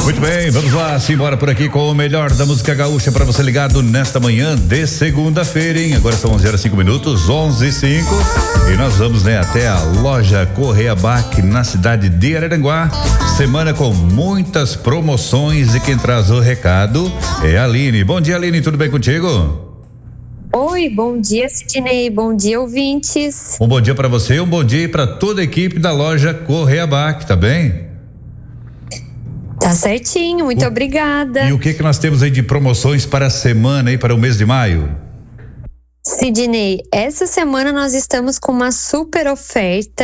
Muito bem, vamos lá, simbora por aqui com o melhor da música gaúcha para você ligado nesta manhã de segunda-feira, hein? Agora são 11h05, 11h05, e nós vamos, até a loja Correia Bac na cidade de Araranguá. Semana com muitas promoções e quem traz o recado é a Aline. Bom dia, Aline, tudo bem contigo? Oi, bom dia, Sidney, bom dia, ouvintes. Um bom dia para você, um bom dia para toda a equipe da loja Correia Bac, tá bem? Tá certinho, muito obrigada. E o que nós temos aí de promoções para a semana aí, para o mês de maio? Sidney, essa semana nós estamos com uma super oferta